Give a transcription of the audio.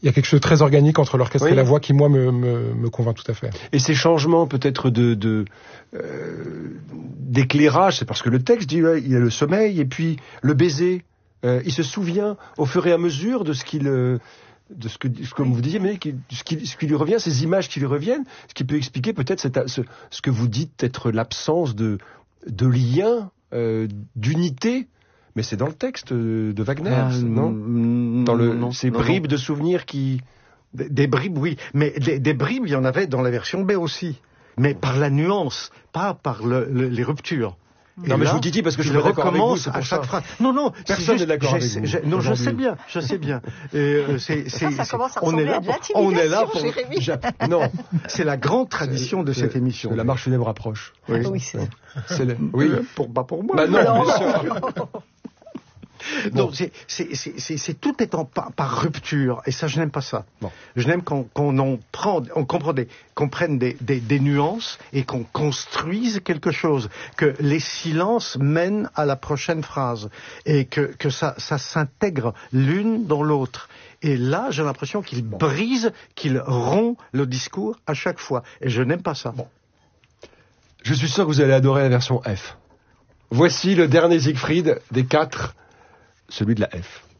Il y a quelque chose de très organique entre l'orchestre et la voix qui, moi, me convainc tout à fait. Et ces changements peut-être d'éclairage, c'est parce que le texte dit il y a le sommeil et puis le baiser. Il se souvient au fur et à mesure de ce qu'il... comme vous disiez, mais ce qui lui revient, ces images qui lui reviennent, ce qui peut expliquer peut-être ce que vous dites être l'absence de lien, d'unité. Mais c'est dans le texte de Wagner, non? Dans ces bribes de souvenirs qui... Des bribes, oui. Mais des bribes, il y en avait dans la version B aussi. Mais par la nuance, pas par les ruptures. Non, mais je vous dis parce que je recommence à chaque phrase. Non, personne n'est d'accord avec vous. Non, je sais bien. Et ça commence à ressembler à de l'intimidation, Jérémy. Non, c'est la grande tradition de cette émission. La marche funèbre approche. Oui, oui. Pas pour moi. Bah non, bien sûr. Donc c'est tout étant par rupture, et ça je n'aime pas ça. Bon. Je n'aime qu'on prenne des nuances et qu'on construise quelque chose, que les silences mènent à la prochaine phrase et que ça s'intègre l'une dans l'autre. Et là j'ai l'impression qu'il brise, qu'il rompt le discours à chaque fois, et je n'aime pas ça. Bon. Je suis sûr que vous allez adorer la version F. Voici le dernier Siegfried des 4. Celui de la F.